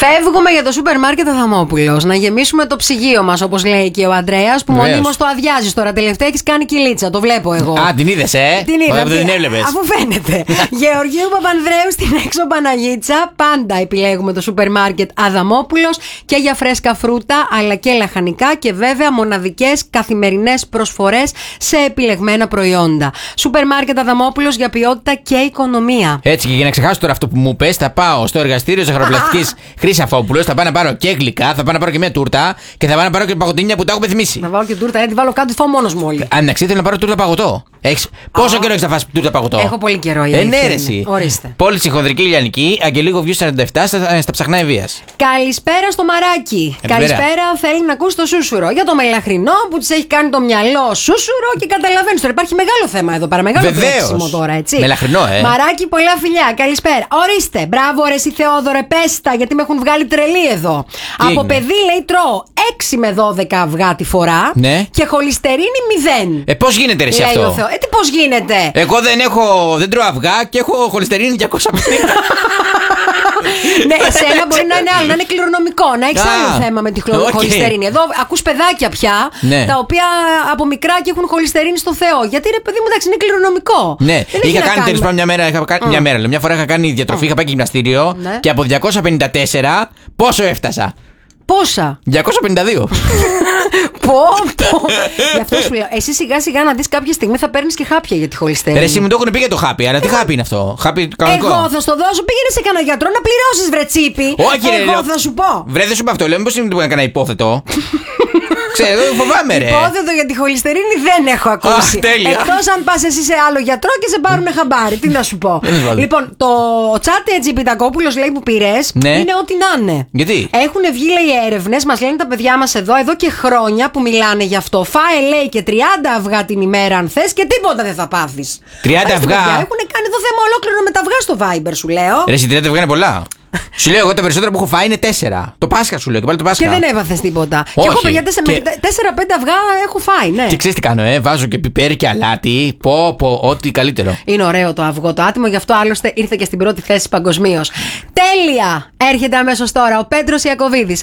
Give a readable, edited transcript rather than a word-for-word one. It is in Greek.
Φεύγουμε για το σούπερ μάρκετ Αδαμόπουλος. Να γεμίσουμε το ψυγείο μας, όπως λέει και ο Ανδρέας, που μονίμως το αδειάζεις τώρα. Τελευταία έχεις κάνει κυλίτσα, το βλέπω εγώ. Α, την είδες, Την είδα. Δεν την έβλεπες. Αφού φαίνεται. Γεωργίου Παπανδρέου στην έξω Παναγίτσα. Πάντα επιλέγουμε το σούπερ μάρκετ Αδαμόπουλος και για φρέσκα φρούτα, αλλά και λαχανικά και βέβαια μοναδικές καθημερινές προσφορές σε επιλεγμένα προϊόντα. Σούπερ μάρκετ Αδαμόπουλος για ποιότητα και οικονομία. Έτσι, και για να ξεχάσω τώρα αυτό που μου πες, θα πάω στο εργαστήριο ζαχαροπλαστικής Χρυσαφόπουλος, θα πάω να πάρω και γλυκά, θα πάω να πάρω και μια τούρτα και θα πάω να πάρω και παγωτίνια που τα έχω πεθυμίσει. Να βάλω και τούρτα, τη βάλω κάτω, τη φάω μόνος μου όλη. Αν θέλω να πάρω τούρτα παγωτό. Πόσο καιρό έχεις να φας τούρτα παγωτό? Έχω πολύ καιρό, ενέρεση. Ορίστε. Πώληση χονδρική Λιανική, Αγγελίκο Βιού 47 στα ψαχνά Ευβοίας. Καλησπέρα στο Μαράκι. Καλησπέρα, θέλει να ακούσει το σούσουρο. Για το μελαχρινό που της έχει κάνει το μυαλό σούσουρο και καταλαβαίνεις τώρα. Υπάρχει μεγάλο θέμα εδώ πέρα. Μεγάλο τρέξιμο τώρα, έτσι. Μελαχρινό, Μαράκι, πολλά φιλιά. Καλησπέρα. Ορίστε. Μπράβο, ρε εσύ Θεόδωρε, πέστα, γιατί με έχουν βγάλει τρελή εδώ. Από παιδί λέει τρώω 6 με 12 αυγά τη φορά και χολυστερίνη 0. Πώς γίνεται ρε εσύ αυτό? Τι πώς γίνεται? Εγώ δεν τρώω αυγά και έχω χολυστερίνη 250. Ναι, εσένα μπορεί να είναι άλλο, να είναι κληρονομικό, να έχει άλλο θέμα με τη χολυστερίνη. Εδώ ακούς παιδάκια πια, τα οποία από μικρά και έχουν χολυστερίνη στο Θεό. Γιατί ρε παιδί μου, εντάξει, είναι κληρονομικό. Ναι, είχα κάνει τέλος πάντων μια φορά είχα κάνει διατροφή, είχα πάει και γυμναστήριο και από 254 πόσο έφτασα? Πόσα? 252. Γι' αυτό σου λέω. Εσύ σιγά σιγά να δεις κάποια στιγμή θα παίρνεις και χάπια για τη χολυστερίνη. Ρε, εσύ μου το έχουν πει για το χάπι, αλλά τι χάπι είναι αυτό? Χάπι κανονικό. Εγώ θα στο δώσω, πήγαινε σε κανένα γιατρό να πληρώσεις, βρε τσίπη. Όχι, εγώ θα σου πω. Βρε, δεν σου πω αυτό, λέω, μήπως είναι κανένα υπόθετο. Ξέρω, φοβάμαι ρε. Υπόθετο για τη χολυστερίνη δεν έχω ακούσει. Εκτός αν πας εσύ σε άλλο γιατρό και σε πάρουν χαμπάρι. Τι να σου πω. Λοιπόν, το chat έτσι Πιτακόπουλος λέει που πήρες είναι ό,τι να είναι. Γιατί? Έχουν βγει λέει έρευνες, μας λένε τα παιδιά μας εδώ και χρόνια που μιλάνε γι' αυτό. Φάε λέει και 30 αυγά την ημέρα αν θες και τίποτα δεν θα πάθεις. 30 αυγά. Έχουν κάνει εδώ θέμα ολόκληρο με τα αυγά στο Viber, σου λέω. Ρε, 30 αυγά είναι πολλά. Σου λέω εγώ τα περισσότερα που έχω φάει είναι 4. Το Πάσχα σου λέω και πάλι το Πάσχα. Και δεν έβαθες τίποτα. Όχι. Και εγώ παιδιά 4-5 αυγά έχω φάει, ναι. Και ξέρεις τι κάνω, βάζω και πιπέρι και αλάτι. Ό,τι καλύτερο. Είναι ωραίο το αυγό το άτιμο, γι' αυτό άλλωστε ήρθε και στην πρώτη θέση παγκοσμίως. Τέλεια! Έρχεται αμέσως τώρα ο Πέτρος Ιακωβίδης.